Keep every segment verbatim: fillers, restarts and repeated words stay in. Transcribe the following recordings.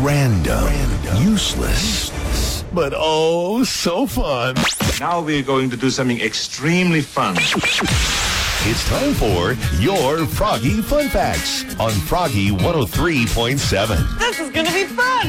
Random. Random. Useless. But oh, so fun. Now we're going to do something extremely fun. It's time for Your Froggy Fun Facts on Froggy one oh three point seven. This is going to be fun.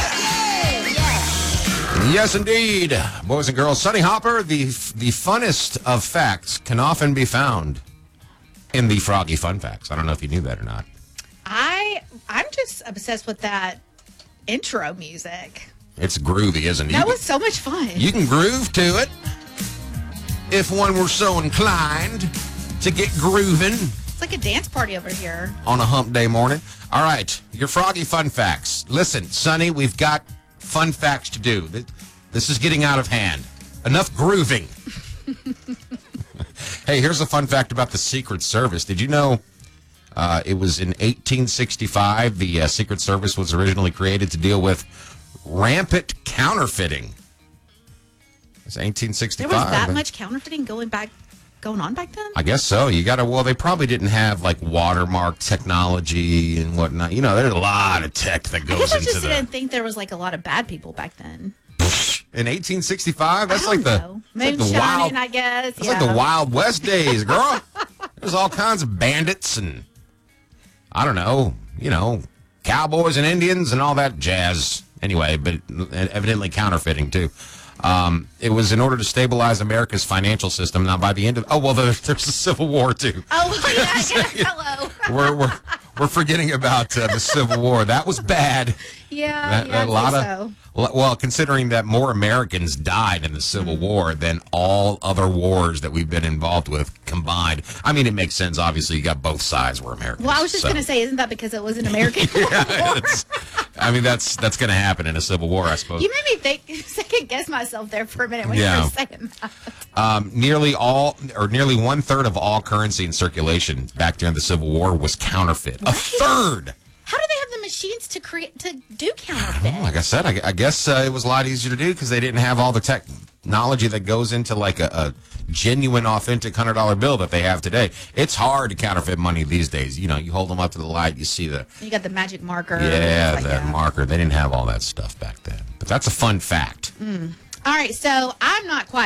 Yes, indeed. Boys and girls, Sunny Hopper, the the funnest of facts can often be found in the Froggy Fun Facts. I don't know if you knew that or not. I, I'm just obsessed with that intro music. It's groovy, isn't it? That You was so much fun. You can groove to it if one were so inclined to get grooving It's like a dance party over here. on a hump day morning. All right, your Froggy Fun Facts. Listen, Sonny, we've got fun facts to do. This is getting out of hand. Enough grooving. Hey, here's a fun fact about the Secret Service. Did you know uh, it was in eighteen sixty-five the uh, Secret Service was originally created to deal with rampant counterfeiting? It's eighteen sixty-five. There was that much counterfeiting going back, going on back then? I guess so. You got to, well, they probably didn't have like watermark technology and whatnot. You know, there's a lot of tech that I goes guess I into just the. didn't think there was like a lot of bad people back then. In eighteen sixty-five, that's I like don't the, know. that's like the wild. Moonshining, I guess. That's yeah. like the Wild West days, girl. There's all kinds of bandits and I don't know, you know, cowboys and Indians and all that jazz. Anyway, but evidently counterfeiting too. Um, it was in order to stabilize America's financial system. Now, by the end of oh well, there's, there's the Civil War too. Oh yeah, yeah. Hello. we're we're we're forgetting about uh, the Civil War. That was bad. Yeah, That, yeah, a lot I of think well, considering that more Americans died in the Civil Mm-hmm. War than all other wars that we've been involved with combined. I mean, it makes sense. Obviously, you got both sides were Americans. so. Well, I was just so. going to say, isn't that because it was an American Yeah, war? it's- I mean, that's that's going to happen in a Civil War, I suppose. You made me think, second guess myself there for a minute when Yeah. you were saying that. Um, nearly all, or nearly one third of all currency in circulation back during the Civil War was counterfeit. A third. How do they have the machines to create to do counterfeit? Well, like I said, I, I guess uh, it was a lot easier to do because they didn't have all the technology that goes into like a, a genuine, authentic hundred dollar bill that they have today. It's hard to counterfeit money these days. You know, you hold them up to the light, you see the You got the magic marker. yeah, like that that. marker. They didn't have all that stuff back then. But that's a fun fact. All right, so I'm not quite